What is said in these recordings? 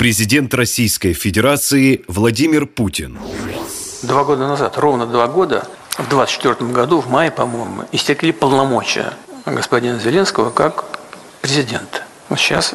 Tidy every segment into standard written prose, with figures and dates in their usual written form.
Президент Российской Федерации Владимир Путин. 2 года назад, ровно 2 года, в 2024 году, в мае, по-моему, истекли полномочия господина Зеленского как президента. Вот сейчас,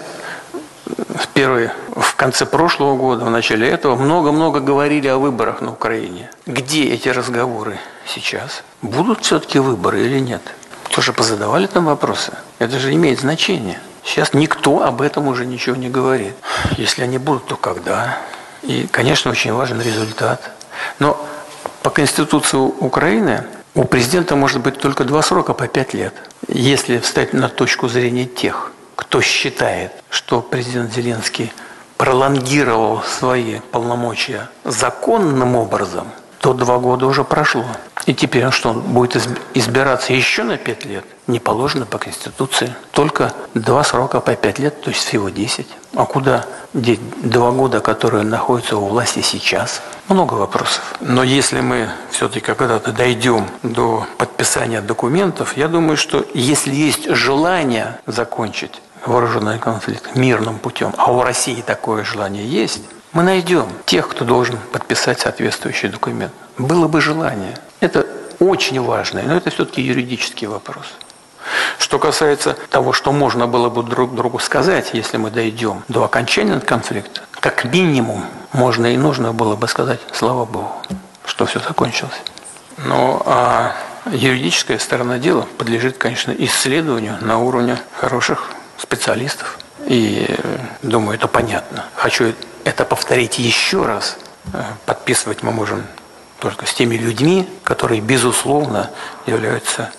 в конце прошлого года, в начале этого, много-много говорили о выборах на Украине. Где эти разговоры сейчас? Будут все-таки выборы или нет? Тоже позадавали там вопросы. Это же имеет значение. Сейчас никто об этом уже ничего не говорит. Если они будут, то когда? И, конечно, очень важен результат. Но по Конституции Украины у президента может быть только 2 срока по 5 лет. Если встать на точку зрения тех, кто считает, что президент Зеленский пролонгировал свои полномочия законным образом, то 2 года уже прошло. И теперь он будет избираться еще на 5 лет? Не положено по Конституции. Только 2 срока по 5 лет, то есть всего 10. А куда деть 2 года, которые находятся у власти сейчас? Много вопросов. Но если мы все-таки когда-то дойдем до подписания документов, я думаю, что если есть желание закончить вооруженный конфликт мирным путем, а у России такое желание есть, мы найдем тех, кто должен подписать соответствующий документ. Было бы желание. Это очень важно, но это все-таки юридический вопрос. Что касается того, что можно было бы друг другу сказать, если мы дойдем до окончания конфликта, как минимум можно и нужно было бы сказать «слава Богу», что все закончилось. Но юридическая сторона дела подлежит, конечно, исследованию на уровне хороших специалистов. И думаю, это понятно. Хочу это повторить еще раз. Подписывать мы можем только с теми людьми, которые, безусловно, являются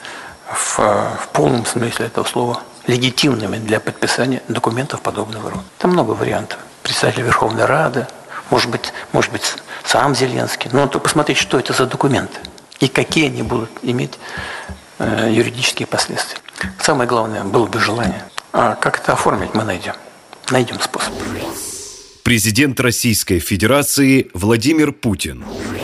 в полном смысле этого слова легитимными для подписания документов подобного рода. Там много вариантов. Председатель Верховной Рады, может быть, сам Зеленский. Но то посмотреть, что это за документы и какие они будут иметь юридические последствия. Самое главное, было бы желание. А как это оформить, мы найдем. Найдем способ. Президент Российской Федерации Владимир Путин.